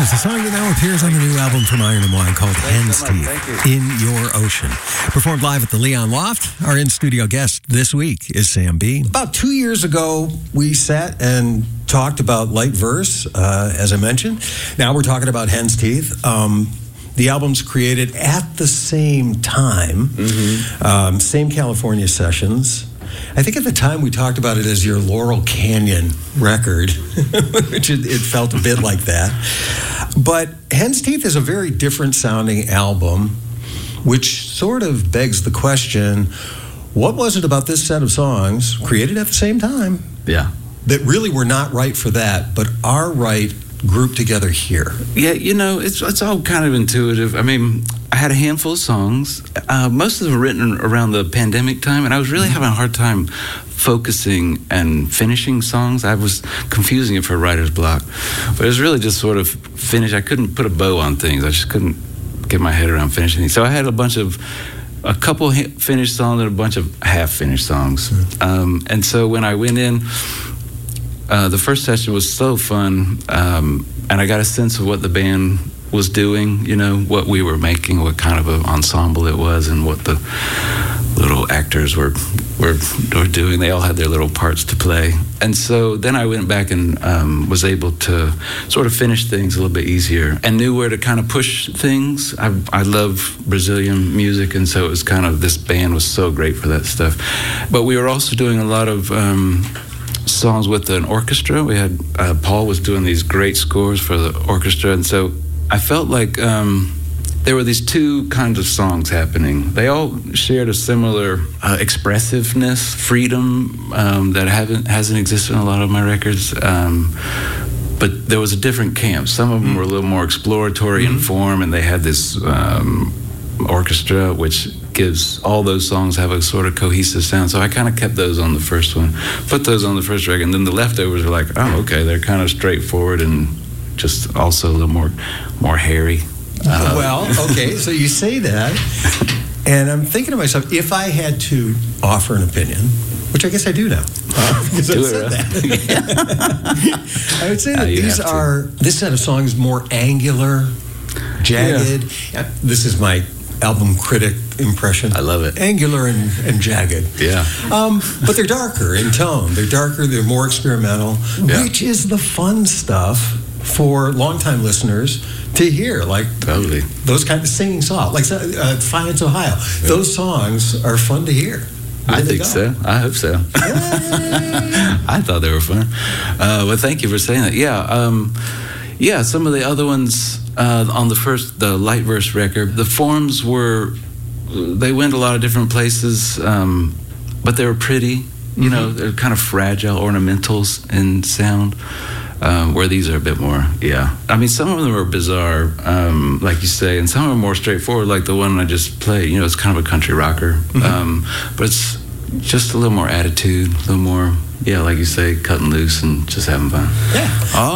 It's a song that now appears on the new album from Iron and Wine called Hen's Teeth, In Your Ocean. Performed live at the Leon Loft. Our in-studio guest this week is Sam B. About 2 years ago, we sat and talked about light verse, as I mentioned. Now we're talking about Hen's Teeth. The album's created at the same time, same California sessions. I think at the time we talked about it as your Laurel Canyon record, which it felt a bit like that. But Hen's Teeth is a very different sounding album, which sort of begs the question, what was it about this set of songs, created at the same time, that really were not right for that, but are right grouped together here? Yeah, you know, it's all kind of intuitive. I mean, I had a handful of songs. Most of them were written around the pandemic time, and I was really having a hard time focusing and finishing songs. I was confusing it for writer's block. But it was really just sort of finished. I couldn't put a bow on things. I just couldn't get my head around finishing things. So I had a couple finished songs and a bunch of half-finished songs. And so when I went in, the first session was so fun, and I got a sense of what the band was doing, you know, what we were making, what kind of an ensemble it was, and what the little actors were doing. They all had their little parts to play. And so then I went back and was able to sort of finish things a little bit easier and knew where to kind of push things. I love Brazilian music, and so it was kind of, this band was so great for that stuff. But we were also doing a lot of songs with an orchestra. We had Paul was doing these great scores for the orchestra, and so I felt like there were these two kinds of songs happening. They all shared a similar expressiveness, freedom that hasn't existed in a lot of my records. But there was a different camp. Some of them were a little more exploratory in form, and they had this orchestra, which gives all those songs have a sort of cohesive sound. So I kind of kept those on the first one, put those on the first record, and then the leftovers were like, oh, okay, they're kind of straightforward and just also a little more hairy. Well, okay, so you say that, and I'm thinking to myself, if I had to offer an opinion, which I guess I do now, because I said that. I would say that this set of songs more angular, jagged. Yeah. This is my album critic impression. I love it. Angular and jagged. Yeah. But they're darker in tone. They're darker, they're more experimental, which is the fun stuff for longtime listeners to hear. Like those kind of singing songs, like Defiance, Ohio. Those songs are fun to hear. I think so. I hope so. I thought they were fun. Well, thank you for saying that. Yeah, some of the other ones on the light verse record, the forms they went a lot of different places, but they were pretty. You know, they're kind of fragile ornamentals in sound, where these are a bit more, I mean, some of them are bizarre, like you say, and some of them are more straightforward, like the one I just played. You know, it's kind of a country rocker, but it's just a little more attitude, a little more, like you say, cutting loose and just having fun. Yeah.